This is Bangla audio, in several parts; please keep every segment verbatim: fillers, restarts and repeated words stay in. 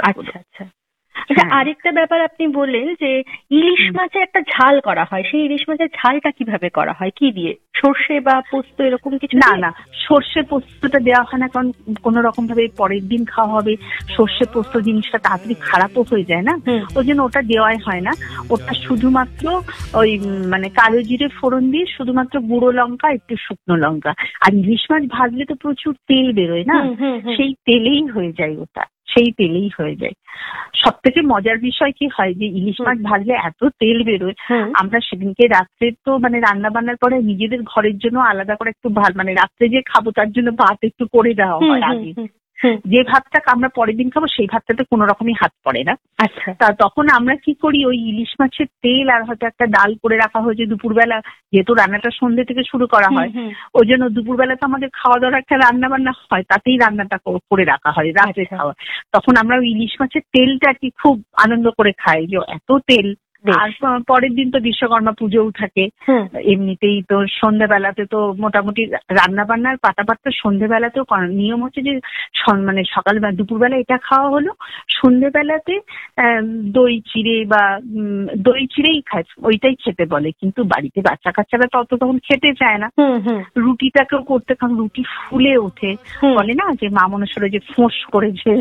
আচ্ছা আচ্ছা আচ্ছা আরেকটা ব্যাপার আপনি বললেন যে ইলিশ মাছে একটা ঝাল করা হয়, সেই ইলিশ মাছের ঝালটা কিভাবে করা হয়, কি দিয়ে? সর্ষে বা পোস্ত এরকম কিছু? না না, সর্ষে পোস্তটা দেওয়া হয় না, কারণ কোন রকম ভাবে পরের দিন খাওয়া হবে, সর্ষে পোস্ত জিনিসটা তাড়াতাড়ি খারাপও হয়ে যায় না, ওই জন্য ওটা দেওয়াই হয় না। ওটা শুধুমাত্র ওই মানে কালো জিরে ফোড়ন দিয়ে শুধুমাত্র গুঁড়ো লঙ্কা, একটু শুকনো লঙ্কা। আর ইলিশ মাছ ভাজলে তো প্রচুর তেল বেরোয় না, সেই তেলেই হয়ে যায় ওটা, সেই তেলেই হয়ে যায়। সব থেকে মজার বিষয় কি হয় যে ইলিশ মাছ ভাজলে এত তেল বেরোয়, আমরা সেদিনকে রাত্রে তো মানে রান্না বান্নার পরে নিজেদের ঘরের জন্য আলাদা করে একটু ভাত মানে রাত্রে যে খাবো তার জন্য ভাত একটু করে দেওয়া হয় আগে। যে ভাতটা আমরা পরের দিন খাবো সেই ভাতটাতে কোনো রকমই হাত পড়ে না। আচ্ছা, তা তখন আমরা কি করি, ওই ইলিশ মাছের তেল আর হয়তো একটা ডাল করে রাখা হয়েছে দুপুরবেলা, যেহেতু রান্নাটা সন্ধ্যে থেকে শুরু করা হয়, ওই জন্য দুপুরবেলা তো আমাদের খাওয়া দাওয়ার একটা রান্না বান্না হয়, তাতেই রান্নাটা করে রাখা হয় রাত্রে খাওয়া। তখন আমরা ওই ইলিশ মাছের তেলটা কি খুব আনন্দ করে খাই, যে এত তেল। আর পরের দিন তো বিশ্বকর্মা পুজোও থাকে, এমনিতেই তো সন্ধ্যাবেলাতে তো মোটামুটি রান্না বান্নার পাতাপাত্র সন্ধ্যেবেলাতেও নিয়ম হচ্ছে যে মানে সকালবেলা দুপুরবেলা এটা খাওয়া হলো, সন্ধ্যেবেলাতে দই চিড়ে বা দই চিড়েই খায়, ওইটাই খেতে বলে। কিন্তু বাড়িতে বাচ্চা কাচ্চারা তত তখন খেতে চায় না, রুটিটাকেও করতে, কারণ রুটি ফুলে ওঠে, বলে না যে মা মনসার যে ফোঁস করে যে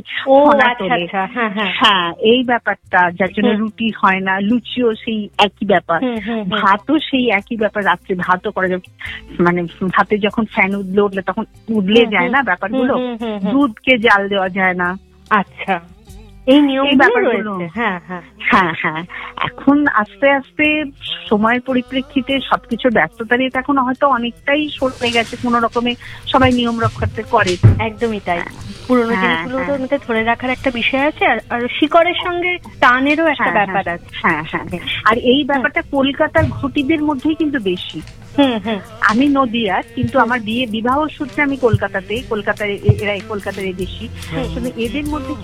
হ্যাঁ এই ব্যাপারটা, যার জন্য রুটি হয় না, লুচিও সেই একই ব্যাপার, ভাতও সেই একই ব্যাপার। রাত্রে ভাতও করা যাবে, মানে ভাতে যখন ফ্যান উঠলে উঠলে তখন উঠলে যায় না ব্যাপারগুলো, দুধকে জাল দেওয়া যায় না। আচ্ছা, এই নিয়ম ব্যাপারগুলো হ্যাঁ হ্যাঁ হ্যাঁ হ্যাঁ এখন আস্তে আস্তে সময়ের পরিপ্রেক্ষিতে সবকিছুর ব্যস্ততার এটা এখন হয়তো অনেকটাই সরে গেছে, কোন রকমে সবাই নিয়ম রক্ষাতে করে। একদমই তাই, পুরোনো জিনিসগুলোর মধ্যে ধরে রাখার একটা বিষয় আছে, আর শিকড়ের সঙ্গে টানেরও একটা ব্যাপার আছে। হ্যাঁ হ্যাঁ, আর এই ব্যাপারটা কলকাতার ঘটিদের মধ্যেই কিন্তু বেশি। আমি নদিয়ার, কিন্তু আমার বিয়ে বিবাহ সূত্রে আমি কলকাতাতে, কলকাতায় এরা কলকাতার বেশি, এদের মধ্যে